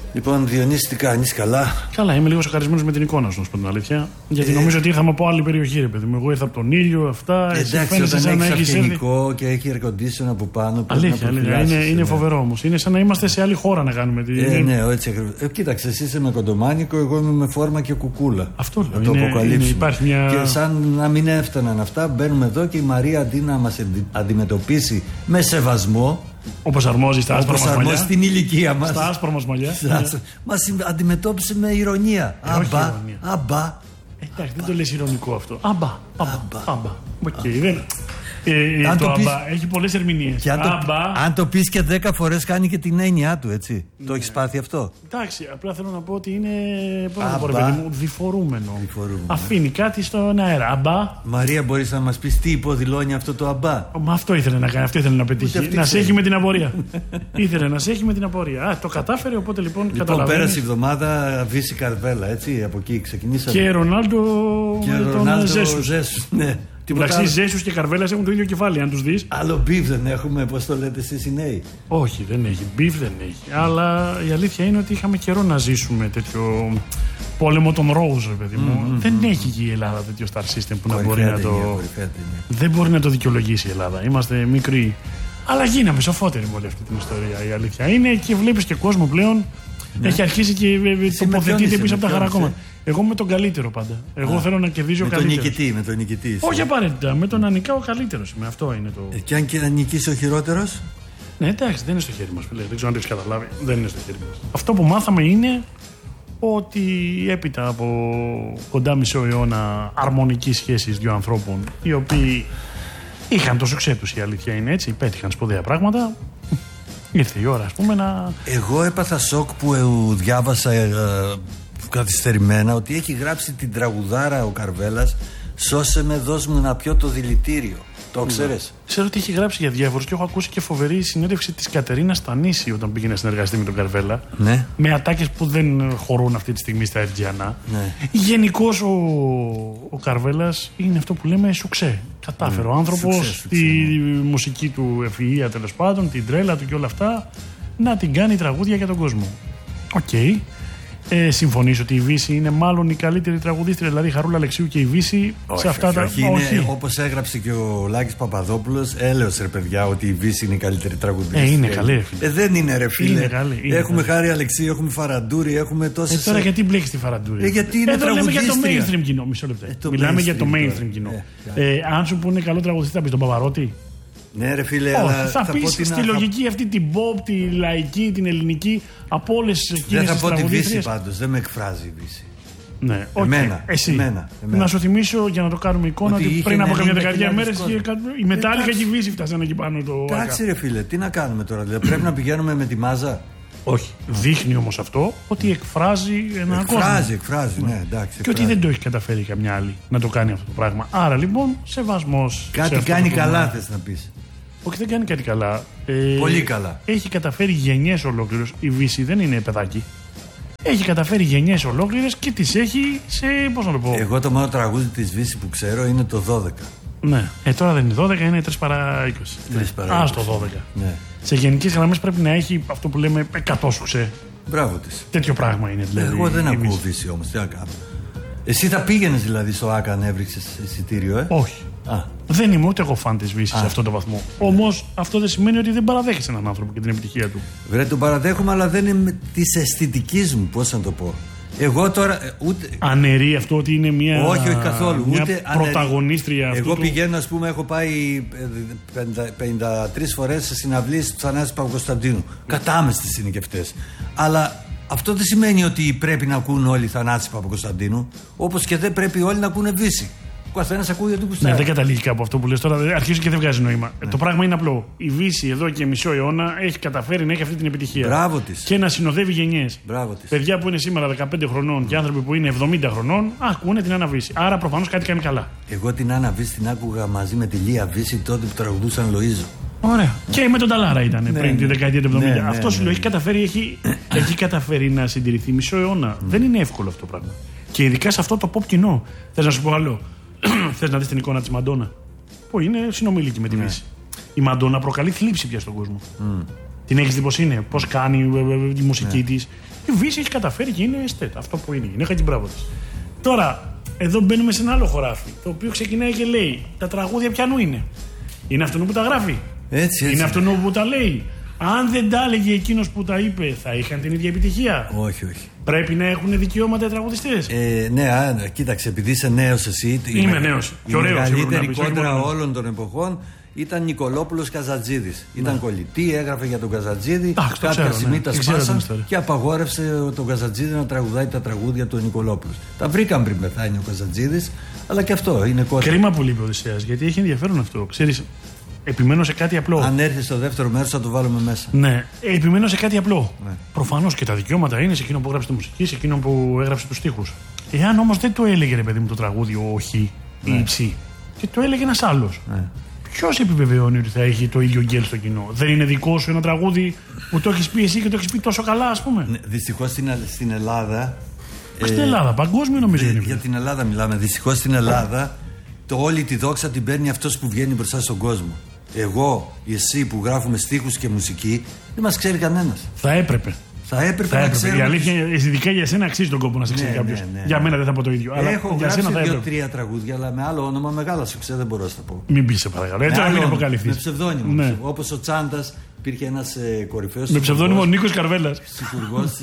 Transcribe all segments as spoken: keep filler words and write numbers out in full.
Λοιπόν, Διονύση, τι κάνεις, καλά? Καλά, είμαι λίγο σοκαρισμένος με την εικόνα σου, να σου πω την αλήθεια. Γιατί ε... νομίζω ότι ήρθαμε από άλλη περιοχή, ρε παιδί μου. Εγώ ήρθα από τον ήλιο, αυτά. Εντάξει, όταν σαν έχεις αυτοκινητικό και έχει air condition από πάνω. Αλήθεια, αλήθεια. Είναι, είναι φοβερό όμως. Είναι σαν να είμαστε σε άλλη χώρα να κάνουμε. Τη... Ε, ναι, έτσι ακριβώς. Ε, κοίταξε, εσύ είσαι με κοντομάνικο, εγώ είμαι με φόρμα και κουκούλα. Αυτό λέω. Να το αποκαλύψουμε. Μια... Και σαν να μην έφταναν αυτά, μπαίνουμε εδώ και η Μαρία αντί να μας αντιμετωπίσει με σεβασμό. Όπως αρμόζει στα άσπρα μας μαλλιά. Στην ηλικία μας. Στα άσπρα μας μαλλιά. Μας αντιμετώπισε με ηρωνία. Ε, αμπά, αμπά. Εντάξει, δεν το λες ηρωνικό αυτό. Αμπά, αμπά, αμπά. Οκ, δεν. Ε, αν το, το αμπά πεις, έχει πολλές ερμηνείες. Αν, αν το πεις και δέκα φορές κάνει και την έννοια του, έτσι. Ναι. Το έχεις πάθει αυτό? Εντάξει, απλά θέλω να πω ότι είναι. Πώς να το πω, ρε παιδί μου, διφορούμενο. Διφορούμενο. Αφήνει κάτι στον αέρα. Αμπά. Μαρία, μπορείς να μας πεις τι υποδηλώνει αυτό το αμπά? Μα αυτό ήθελε να κάνει, αυτό ήθελε να πετύχει. Να σε έχει με την απορία. Ήθελε να σε έχει με την απορία. Α, το κατάφερε, οπότε λοιπόν, λοιπόν καταλαβαίνεις. Πέρασε η εβδομάδα Βύση Καρβέλα, έτσι. Από εκεί ξεκινήσαμε. Και Ρονάλντο με τον Ζέσους. Ναι. Εντάξει, Ζέσους και Καρβέλας έχουν το ίδιο κεφάλι, αν τους δεις. Άλλο μπιφ δεν έχουμε, πώς το λέτε εσείς οι νέοι? Όχι, δεν έχει. Μπιφ δεν έχει. Αλλά η αλήθεια είναι ότι είχαμε καιρό να ζήσουμε τέτοιο πόλεμο των Ρόουζ, παιδί μου. Mm-hmm. Δεν έχει και η Ελλάδα τέτοιο star system που να μπορεί να το. Δεν μπορεί να το δικαιολογήσει η Ελλάδα. Είμαστε μικροί. Αλλά γίναμε σοφότεροι με όλη αυτή την ιστορία. Η αλήθεια είναι και βλέπεις και κόσμο πλέον. Ναι. Έχει αρχίσει και τοποθετείται πίσω από τα χαρακόμματα. Εγώ με τον καλύτερο πάντα. Εγώ Α, θέλω να κερδίζω ο καλύτερος. Με τον νικητή, με τον νικητή. Όχι απαραίτητα. Με τον να νικάω ο καλύτερος. Με αυτό είναι το. Ε, και αν και να νικήσει ο χειρότερος. Ναι, εντάξει, δεν είναι στο χέρι μας. Δεν ξέρω αν το έχεις καταλάβει. Δεν είναι στο χέρι μας. Αυτό που μάθαμε είναι ότι έπειτα από κοντά μισό αιώνα αρμονικής σχέσης δύο ανθρώπων, οι οποίοι είχαν το σουξέ τους, η αλήθεια είναι έτσι, πέτυχαν σπουδαία πράγματα. Ήρθε η ώρα, ας πούμε, να. Εγώ έπαθα σοκ που ε, διάβασα ε, καθυστερημένα ότι έχει γράψει την τραγουδάρα ο Καρβέλας. Σώσε με, δώσ' μου να πιω το δηλητήριο. Το ξέρεις? Ξέρω ότι έχει γράψει για διάφορους και έχω ακούσει και φοβερή συνέντευξη της Κατερίνας Στανίση όταν πήγε να συνεργαστεί με τον Καρβέλα. Ναι. Με ατάκες που δεν χωρούν αυτή τη στιγμή στα Ερτζιανά. Ναι. Γενικώς ο, ο Καρβέλας είναι αυτό που λέμε σουξέ. Κατάφερε ο άνθρωπος σουξέ, σουξέ, τη ναι. μουσική του ευφυΐα, τέλος πάντων, την τρέλα του και όλα αυτά, να την κάνει τραγούδια για τον κόσμο. Οκ. Okay. Ε, συμφωνείς ότι η Βύση είναι μάλλον η καλύτερη τραγουδίστρια, δηλαδή η Χαρούλα Αλεξίου και η Βύση όχι, σε αυτά όχι, τα. Όχι, είναι όπως έγραψε και ο Λάκης Παπαδόπουλος, έλεος ρε παιδιά ότι η Βύση είναι η καλύτερη τραγουδίστρια. Ε, είναι καλή, ρε φίλε. Ε, δεν είναι ρε φίλε. Είναι καλή, είναι έχουμε καλή. Χάρη Αλεξίου, έχουμε Φαραντούρη, έχουμε τόσες. Ε, τώρα γιατί μπλέκεις τη Φαραντούρη? Ε, γιατί είναι Εδώ λέμε για το τραγουδίστρια. mainstream κοινό. Μισό λεπτό. Ε, Μιλάμε για το mainstream κοινό. Ε, ε, αν σου πούνε καλό τραγουδιστή, θα πεις τον Παπαρότη? Ναι, ρε φίλε, όχι, αλλά θα, θα πεις στη λογική αυτή την pop, τη λαϊκή, την ελληνική, από όλες εκείνες τις τραγουδίστριες. Δεν θα πω τη Βύση πάντως, δεν με εκφράζει η Βύση. Ναι, okay. εμένα, εσύ. Εμένα, εμένα. Να σου θυμίσω για να το κάνουμε εικόνα ότι, ότι πριν από καμιά δεκαετία μέρες η Μετάλλικα και η Βύση φτάσανε εκεί πάνω το. Εντάξει ρε φίλε, τι να κάνουμε τώρα, δηλαδή πρέπει να πηγαίνουμε με τη μάζα? Όχι. Δείχνει όμως αυτό ότι εκφράζει έναν κόσμο. Εκφράζει, εκφράζει, ναι, εντάξει. Και ότι δεν το έχει καταφέρει καμιά άλλη να το κάνει αυτό το πράγμα. Άρα λοιπόν, σεβασμός. Κάτι κάνει καλά, θες να πεις? Όχι, δεν κάνει κάτι καλά. Ε, Πολύ καλά. Έχει καταφέρει γενιές ολόκληρες. Η Βύση δεν είναι παιδάκι. Έχει καταφέρει γενιές ολόκληρες και τις έχει σε. Πώς να το πω. Εγώ το μόνο τραγούδι της Βύση που ξέρω είναι το δώδεκα. Ναι. Ε, τώρα δεν είναι δώδεκα, είναι τρεις παρά είκοσι. τρεις παρά είκοσι. Α, στο δώδεκα. Ναι. Σε γενικές γραμμές πρέπει να έχει αυτό που λέμε εκατό σουξέ. Μπράβο της. Τέτοιο πράγμα είναι δηλαδή. Εγώ δεν ακούω Βύση όμως, τι να κάνω. Εσύ θα πήγαινες δηλαδή στο ΆΚΑ αν έβριξες εισιτήριο, ε? Όχι. Α. Δεν είμαι ούτε εγώ φαν της Βύσης σε αυτόν τον βαθμό. Όμως αυτό δεν σημαίνει ότι δεν παραδέχεσαι έναν άνθρωπο και την επιτυχία του. Βρε, τον παραδέχομαι, αλλά δεν είναι της αισθητικής μου, πώς να το πω. Εγώ τώρα. Ούτε... Αναιρεί αυτό ότι είναι μια. Όχι, όχι καθόλου. Μια ούτε πρωταγωνίστρια αυτού. Εγώ του... πηγαίνω, ας πούμε, έχω πάει πενήντα τρεις φορές σε συναυλίες του Θανάση Παπακοσταντίνου. Κατάμεστες είναι και αυτές. Αλλά αυτό δεν σημαίνει ότι πρέπει να ακούν όλοι Θανάση Παπακοσταντίνου. Όπως και δεν πρέπει όλοι να ακούνε Βύση. Ο καθένας ακούει γιατί κουστάρει. Ναι, δεν καταλήγει κάπου αυτό που λες τώρα. Αρχίζει και δεν βγάζει νόημα. Ναι. Το πράγμα είναι απλό. Η Βύση εδώ και μισό αιώνα έχει καταφέρει να έχει αυτή την επιτυχία. Μπράβο της. Και να συνοδεύει γενιές. Μπράβο της. Παιδιά που είναι σήμερα δεκαπέντε χρονών και άνθρωποι που είναι εβδομήντα χρονών ακούνε την Άννα Βύση. Άρα προφανώς κάτι κάνει καλά. Εγώ την Άννα Βύση την άκουγα μαζί με τη Λία Βύση τότε που τραγουδούσαν Λοΐζο. Ωραία. Και με τον Ταλάρα ήταν ναι, πριν ναι, τη δεκαετία του εβδομήντα. Ναι, ναι, αυτό σου ναι, λέω ναι. έχει καταφέρει, έχει, έχει καταφέρει να συντηρηθεί μισό αιώνα. Mm. Δεν είναι εύκολο αυτό το πράγμα. Και ειδικά σε αυτό το pop κοινό. Θες να σου πω άλλο? Θες να δεις την εικόνα της Μαντόνα? Που είναι συνομιλική με τη Βύση. Η Μαντόνα προκαλεί θλίψη πια στον κόσμο. Mm. Την έχεις δει πώς είναι, πώς κάνει τη μουσική ναι. της. Η Βύση έχει καταφέρει και είναι εστέτ, αυτό που είναι. Είναι χατζιμπράβο της. Τώρα, εδώ μπαίνουμε σε ένα άλλο χωράφι, το οποίο ξεκινάει και λέει: τα τραγούδια πιανού είναι. Είναι αυτόν που τα γράφει. Έτσι, έτσι. Είναι αυτόν που τα λέει. Αν δεν τα έλεγε εκείνος που τα είπε, θα είχαν την ίδια επιτυχία. Όχι, όχι. Πρέπει να έχουν δικαιώματα οι τραγουδιστές. Ε, ναι, α, κοίταξε, επειδή είσαι νέος εσύ. Είμαι νέος. Η μεγαλύτερη κόντρα όλων των εποχών ήταν Νικολόπουλος Καζατζίδης. Ναι. Ήταν κολλητή, έγραφε για τον Καζατζίδη. Κάποια στιγμή ναι. τα σπάσαν και απαγόρευσε τον Καζατζίδη να τραγουδάει τα τραγούδια του Νικολόπουλου. Τα βρήκαν πριν πεθάνει ο Καζατζίδης, αλλά και αυτό είναι κόντρα. Κρίμα που λείπει ο Οδυσσέας, γιατί έχει ενδιαφέρον αυτό. Ξέρεις, επιμένω σε κάτι απλό. Αν έρθει στο δεύτερο μέρος θα το βάλουμε μέσα. Ναι, επιμένω σε κάτι απλό. Ναι. Προφανώς και τα δικαιώματα είναι σε εκείνο που έγραψε τη μουσική, σε εκείνο που έγραψε τους στίχους. Εάν όμως δεν το έλεγε ρε παιδί μου το τραγούδι ο Χ ή ναι. η Ψ και το έλεγε ένας άλλος. Ναι. Ποιος επιβεβαιώνει ότι θα έχει το ίδιο γκέλ στο κοινό? Δεν είναι δικό σου ένα τραγούδι που το έχεις πει εσύ και το έχεις πει τόσο καλά, ας πούμε? Ναι, δυστυχώς στην, στην Ελλάδα. Στην ε, Ελλάδα, παγκόσμιο νομίζω. Δε, για την Ελλάδα μιλάμε. Δυστυχώς στην Ελλάδα το όλη τη δόξα την παίρνει αυτός που βγαίνει μπροστά στον κόσμο. Εγώ, εσύ που γράφουμε στίχους και μουσική, δεν μας ξέρει κανένας. Θα έπρεπε. Θα έπρεπε θα να ξέρουμε. Η αλήθεια, ειδικά για εσένα αξίζει τον κόπο να σε ξέρει ναι, κάποιος. Ναι, ναι, για μένα δεν θα πω το ίδιο. Έχω αλλά γράψει δύο-τρία τραγούδια, αλλά με άλλο όνομα μεγάλα σου ξέρω, δεν μπορώ να σου πω. Μην πει σε παρακαλώ. Έτσι να μην αποκαλυφθεί. Με ψευδόνυμο. Ναι. Όπως ο Τσάντας, υπήρχε ένας ε, κορυφαίος. Με ψευδόνυμο Νίκος Καρβέλας. Ψυχουργός.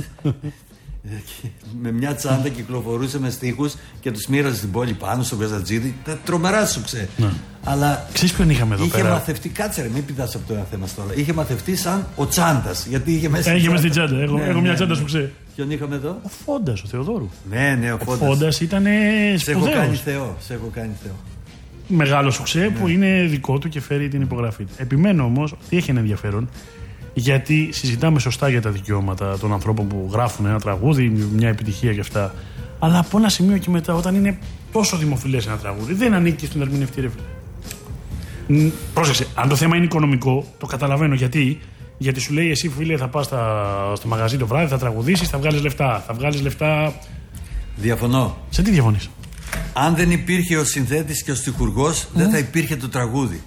Με μια τσάντα κυκλοφορούσε με στίχους και τους μοίραζε στην πόλη πάνω στον Καζατζίδη. Τρομερά σου ξέ. Ναι. Αλλά ξέρεις ποιον είχαμε εδώ είχε πέρα? Είχε μαθευτεί, κάτσε ρε, μην πηδάς από το ένα θέμα τώρα. Είχε μαθευτεί σαν ο Τσάντας. Γιατί είχε μέσα. Είχε μέσα στην τσάντα. Έχω, ναι, έχω μια ναι, τσάντα ναι. σου ξέ. Ποιον είχαμε εδώ? Ο Φόντας, ο Θεοδόρου. Ναι, ναι, ο Φόντας. Ο Φόντας ήταν σπουδαίος. Σε έχω κάνει Θεό. Σε έχω κάνει Θεό. Μεγάλο σουξέ ναι. που είναι δικό του και φέρει την υπογραφή του. Επιμένω όμως ότι έχει ένα ενδιαφέρον. Γιατί συζητάμε σωστά για τα δικαιώματα των ανθρώπων που γράφουν ένα τραγούδι, μια επιτυχία και αυτά. Αλλά από ένα σημείο και μετά, όταν είναι τόσο δημοφιλές ένα τραγούδι, δεν ανήκει στον ερμηνευτή ρε φίλε. Πρόσεξε, αν το θέμα είναι οικονομικό, το καταλαβαίνω γιατί. Γιατί σου λέει εσύ φίλε θα πας στο μαγαζί το βράδυ, θα τραγουδήσεις, θα βγάλεις λεφτά. Θα βγάλεις λεφτά. Διαφωνώ. Σε τι διαφωνείς? Αν δεν υπήρχε ο συνθέτης και ο στιχουργός, mm. δεν θα υπήρχε το τραγούδι.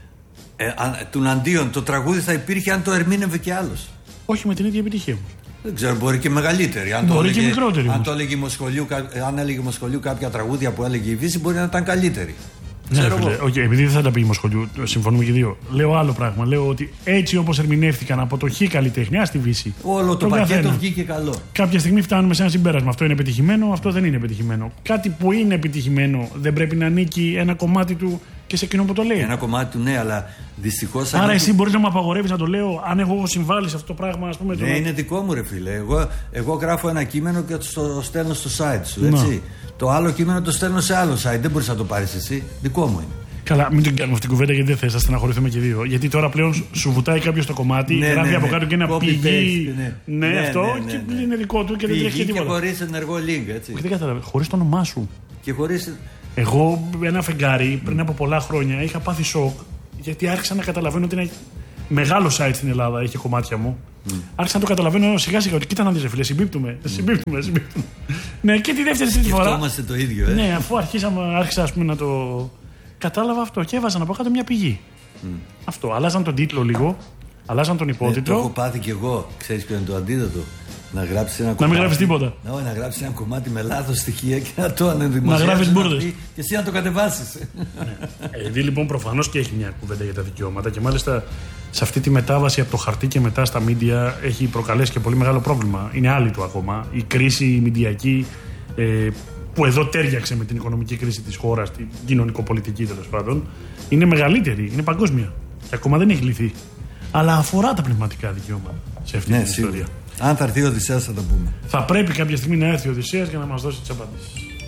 Ε, του αντίον, το τραγούδι θα υπήρχε αν το ερμήνευε και άλλος. Όχι με την ίδια επιτυχία μου. Δεν ξέρω, μπορεί και μεγαλύτερη. Αν μπορεί το και έλεγε, μικρότερη. Αν, το έλεγε Μοσχολιού, αν έλεγε Μοσχολιού κάποια τραγούδια που έλεγε η Βύση, μπορεί να ήταν καλύτερη. Ναι, φίλε, okay, επειδή δεν θα τα πει η Μοσχολιού, συμφωνούμε και δύο. Λέω άλλο πράγμα. Λέω ότι έτσι όπως ερμηνεύτηκαν από το Χ καλλιτέχνη, στη Βύση. Όλο το πακέτο καθένα. Βγήκε καλό. Κάποια στιγμή φτάνουμε σε ένα συμπέρασμα. Αυτό είναι επιτυχημένο, αυτό δεν είναι επιτυχημένο. Κάτι που είναι επιτυχημένο δεν πρέπει να ανήκει ένα κομμάτι του και σε εκείνο που το λέει. Ένα κομμάτι του, ναι, αλλά δυστυχώς. Άρα, ανήκει... εσύ μπορείς να μου απαγορεύεις να το λέω, αν έχω συμβάλει σε αυτό το πράγμα, ας πούμε. Ναι, το... είναι δικό μου, ρε φίλε. Εγώ, εγώ γράφω ένα κείμενο και το στέλνω στο site σου, έτσι. Να. Το άλλο κείμενο το στέλνω σε άλλο site. Δεν μπορείς να το πάρεις εσύ. Δικό μου είναι. Καλά, μην την κάνουμε αυτή την κουβέντα γιατί δεν θες να στεναχωρηθούμε και δύο. Γιατί τώρα πλέον σου βουτάει κάποιο το κομμάτι, ναι, γράφει ναι, από ναι. κάτω και ένα πηγή. Ναι, ναι, ναι, αυτό ναι, ναι, ναι. και είναι δικό του και δεν τρέχει τίποτα. Και χωρίς ενεργό link, έτσι. Δεν κατάλαβα. Χωρίς το όνομά σου. Και χωρίς. Εγώ ένα φεγγάρι πριν από πολλά χρόνια είχα πάθει σοκ γιατί άρχισα να καταλαβαίνω ότι είναι μεγάλο site στην Ελλάδα, είχε κομμάτια μου. Mm. Άρχισα να το καταλαβαίνω σιγά σιγά ότι κοίτα να δεις, φίλε, συμπίπτουμε. Mm. Συμπίπτουμε, συμπίπτουμε. Ναι, και τη δεύτερη τρίτη φορά. Σκεφτόμαστε το ίδιο, ε. Ναι, αφού αρχίσαμε, άρχισα ας πούμε, να το. Κατάλαβα αυτό και έβαζαν από κάτω μια πηγή. Mm. Αυτό. Αλλάζαν τον τίτλο λίγο, αλλάζαν τον υπότιτλο. Ναι, το έχω πάθει κι εγώ. Ξέρεις ποιο είναι το αντίδοτο? Να γράψεις ένα να κομμάτι. μην γράψεις τίποτα. Ναι, να γράψεις ένα κομμάτι με λάθος στοιχεία και να το ανεδημοσιάσεις. Να γράφεις μπουρδες. Και εσύ να το κατεβάσεις. Ναι. Επειδή λοιπόν προφανώς και έχει μια κουβέντα για τα δικαιώματα και μάλιστα σε αυτή τη μετάβαση από το χαρτί και μετά στα μίντια έχει προκαλέσει και πολύ μεγάλο πρόβλημα. Είναι άλλη του ακόμα. Η κρίση η μηντιακή. Ε, που εδώ τέριαξε με την οικονομική κρίση της χώρας, την κοινωνικοπολιτική τέλος πάντων, είναι μεγαλύτερη, είναι παγκόσμια. Και ακόμα δεν έχει λυθεί. Αλλά αφορά τα πνευματικά δικαιώματα σε αυτή ναι, την ιστορία. Αν θα έρθει ο Οδυσσέας θα τα πούμε. Θα πρέπει κάποια στιγμή να έρθει ο Οδυσσέας για να μας δώσει τις απαντήσεις.